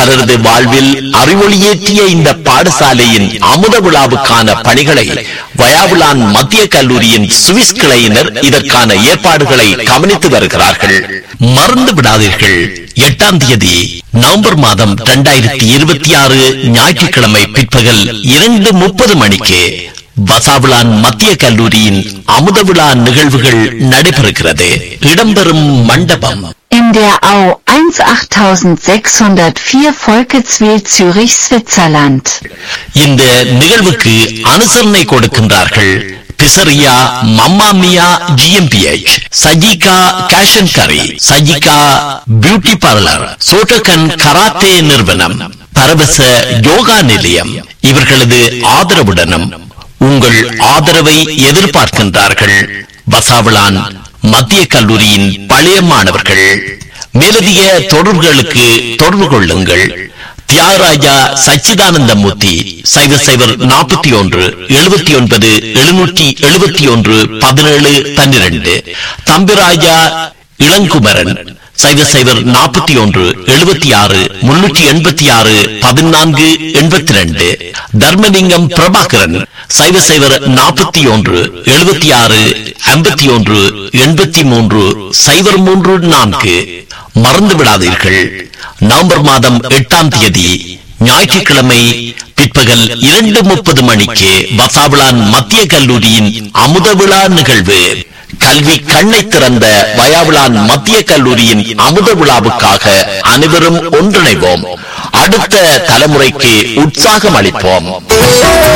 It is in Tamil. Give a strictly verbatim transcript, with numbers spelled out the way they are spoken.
பலரது வாழ்வில் அறிவொளியேற்றிய இந்த பாடசாலையின் அமுத விழாவுக்கான பணிகளை வயாவுலான் மத்திய கல்லூரியின் சுவிஸ் கிளையினர் இதற்கான ஏற்பாடுகளை கவனித்து வருகிறார்கள். மறந்து விடாதீர்கள், எட்டாம் தேதி நவம்பர் மாதம் இரண்டாயிரத்தி இருபத்தி ஆறு ஞாயிற்றுக்கிழமை பிற்பகல் இரண்டு முப்பது மணிக்கு வசாவுலான் மத்திய கல்லூரியின் அமுத விழா நிகழ்வுகள் நடைபெறுகிறது. இடம்பெறும் மண்டபம் in der Au achtzehntachthundertvierundachtzig Volketswil Zürich, Switzerland. இந்த நிகழ்வுக்கு அனுசரணை கொடுக்கின்றார்கள் பிசரியா மம்மாமியா ஜிஎம்பிஎச், சஜிகா கேஷன் கரி, சஜிகா பியூட்டி பார்லர், சோட்டகன் கராத்தே நிறுவனம், பரவச யோகா நிலையம். இவர்களது ஆதரவுடனும் உங்கள் ஆதரவை எதிர்பார்க்கின்றார்கள் வசாவுலான் மத்திய கல்லூரியின் பழைய மாணவர்கள். மேலதிக தொடர்புகளுக்கு தொடர்பு கொள்ளுங்கள். தியாகராஜா சச்சிதானந்தமூர்த்தி சைவர் சைவர் நாற்பத்தி ஒன்று எழுபத்தி ஒன்பது எழுநூற்றி எழுபத்தி ஒன்று பதினேழு பன்னிரண்டு. தம்பிராஜா இளங்குமரன் சைவர் சைவர் நாற்பத்தி ஒன்று எழுபத்தி ஆறு முன்னூற்றி எண்பத்தி ஆறு பதினான்கு எண்பத்தி ரெண்டு. தர்மலிங்கம் பிரபாகரன் சைவர் சைவர் நாற்பத்தி ஒன்று எழுபத்தி ஆறு ஐம்பத்தி ஒன்று எண்பத்தி மூன்று சைவர் மூன்று நான்கு. மறந்து விடாதீர்கள், நவம்பர் மாதம் எட்டாம் தேதி ஞாயிற்றுக்கிழமை பிற்பகல் இரண்டு முப்பது மணிக்கு வசாவுலான் மத்திய கல்லூரியின் அமுத விழா நிகழ்வு. கல்வி கண்ணை திறந்த வயாவுலான் மத்திய கல்லூரியின் அமுத விழாவுக்காக அனைவரும் ஒன்றிணைவோம். அடுத்த தலைமுறைக்கு உற்சாகம் அளிப்போம்.